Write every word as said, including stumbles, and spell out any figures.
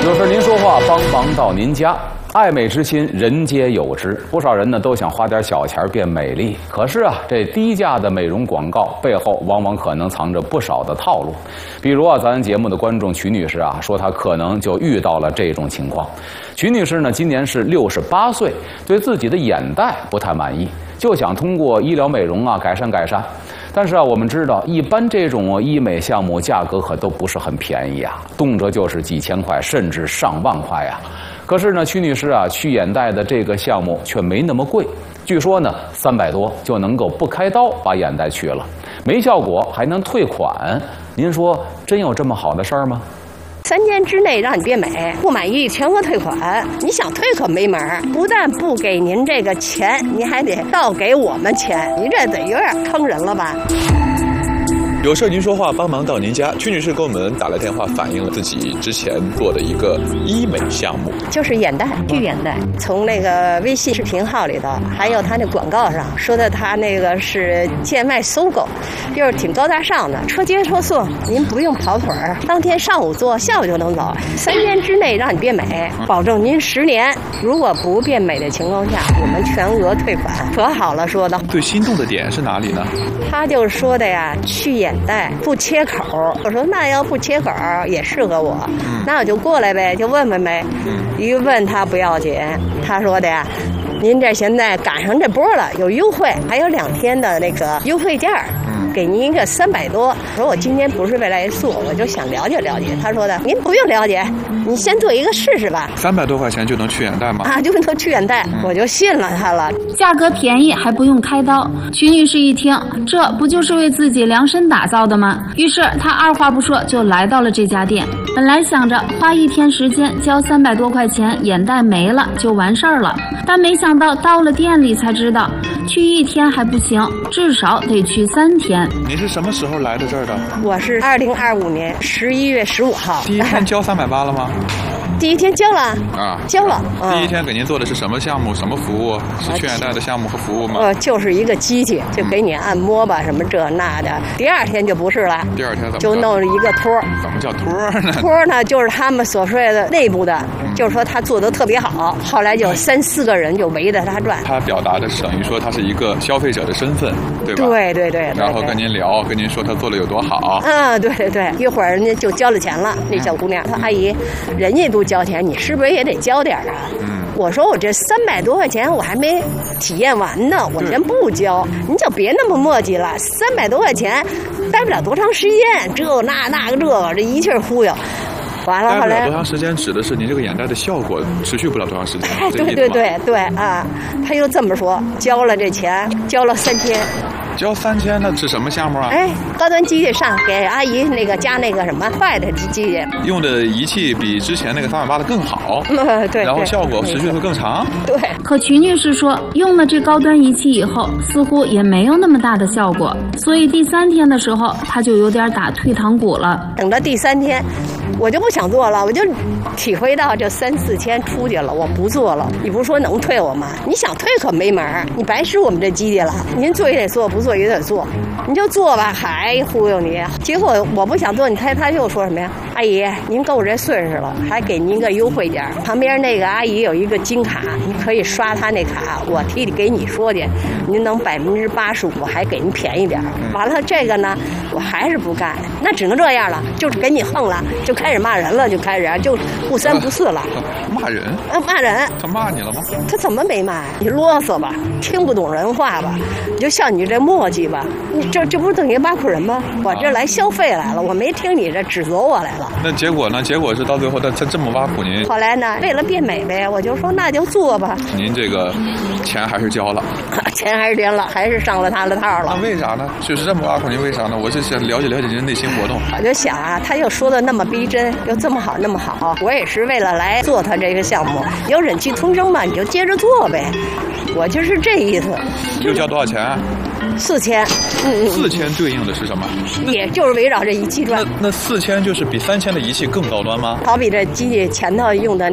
有事您说话，帮忙到您家。爱美之心，人皆有之。不少人呢都想花点小钱变美丽，可是啊，这低价的美容广告背后，往往可能藏着不少的套路。比如啊，咱节目的观众曲女士啊，说她可能就遇到了这种情况。曲女士呢，今年是六十八岁，对自己的眼袋不太满意，就想通过医疗美容啊改善改善。但是啊，我们知道，一般这种医美项目价格可都不是很便宜啊，动辄就是几千块，甚至上万块呀。可是呢，曲女士啊，去眼袋的这个项目却没那么贵，据说呢，三百多就能够不开刀把眼袋去了，没效果还能退款。您说真有这么好的事儿吗？ 三天之内让你变美，不满意全额退款。你想退可没门儿，不但不给您这个钱，你还得倒给我们钱，你这得有点坑人了吧？ 有事您说话，帮忙到您家。曲女士给我们打来电话，反映了自己之前做的一个医美项目， 就是眼袋，去眼袋。从那个微信视频号里头，还有他那广告上说的，他那个是贱卖搜狗，就是挺高大上的，车接车送，您不用跑腿儿，当天上午做，下午就能走，三天之内让你变美，保证您十年。如果不变美的情况下，我们全额退款。可好了，说的。 最心动的点是哪里呢？ 他就说的呀，去眼袋不切口。我说那要不切口也适合我，嗯、那我就过来呗，就问问呗。嗯、一问他不要紧，他说的呀，您这现在赶上这波了，有优惠，还有两天的那个优惠价。给您一个三百多，我说我今天不是为来做，我就想了解了解。他说的，您不用了解，你先做一个试试吧。 三百多块钱就能去眼袋吗？ 啊，就能去眼袋，嗯、我就信了他了。 价格便宜还不用开刀，曲女士一听，这不就是为自己量身打造的吗？于是她二话不说就来到了这家店。本来想着花一天时间交三百多块钱，眼袋没了就完事儿了，但没想到到了店里才知道，去一天还不行，至少得去三天。 你是什么时候来的这儿的？ 我是二零二五年十一月十五号。 第一天交三百八了吗？ 第一天交了啊， 交了。 嗯、第一天给您做的是什么项目？什么服务？是去眼袋的项目和服务吗？ 呃，就是一个机器，就给你按摩吧，什么这那的。第二天就不是了。 第二天怎么？ 就弄了一个托。 怎么叫托呢？ 托呢，就是他们所说的内部的，嗯、就是说他做的特别好。后来就三四个人就围着他转。 他表达的是等于说他是一个消费者的身份，对吧？ 对对对。 然后跟您聊，跟您说他做的有多好。 嗯，对对对。一会儿人家就交了钱了，那小姑娘她说：“阿姨，人家都交钱，你是不是也得交点啊？”嗯。我说我这三百多块钱我还没体验完呢，我先不交，你就别那么磨叽了。三百多块钱待不了多长时间，这那那个这个，这一气儿忽悠。完了，后来待不了多长时间指的是您这个眼袋的效果持续不了多长时间。 哎，对对对对啊，他又这么说，交了这钱，交了三天。 交三千，那是什么项目啊？ 哎，高端机器上给阿姨那个加那个什么快的机器， 用的仪器比之前那个三百八的更好， 嗯，对， 然后效果持续会更长。 对。 可曲女士说，用了这高端仪器以后，似乎也没有那么大的效果，所以第三天的时候，她就有点打退堂鼓了。 等到第三天，我就不想做了，我就体会到这三四千出去了，我不做了。你不是说能退我吗？你想退可没门儿，你白使我们这机器了。您做也得做，不做也得做，你就做吧，还忽悠你。结果我不想做，你猜他又说什么呀？阿姨，您够这岁数了，还给您个优惠点。旁边那个阿姨有一个金卡，你可以刷她那卡，我替给你说去，您能百分之八十五，还给您便宜点。完了这个呢，我还是不干，那只能这样了，就是给你横了，就开始骂人了，就开始就不三不四了。 骂人？ 啊，骂人。 他骂你了吗？ 他怎么没骂？你啰嗦吧，听不懂人话吧，你就像你这磨叽吧，你这这不是等于挖苦人吗？我这来消费来了，我没听你这指责我来了。 那结果呢？结果是到最后他他这么挖苦您。 后来呢，为了变美呗，我就说那就做吧。 您这个钱还是交了， 钱还是交了，还是上了他的套了。 那为啥呢？就是这么挖苦您，为啥呢？我是想了解了解您的内心活动。 我就想啊，他又说的那么逼真，又这么好那么好，我也是为了来做他这个项目，有忍气吞声嘛，你就接着做呗。我就是这意思。 你又交多少钱啊？ 四千。嗯， 四千对应的是什么？ 也就是围绕这仪器转。 那那四千就是比三千的仪器更高端吗？ 好比这机器前头用的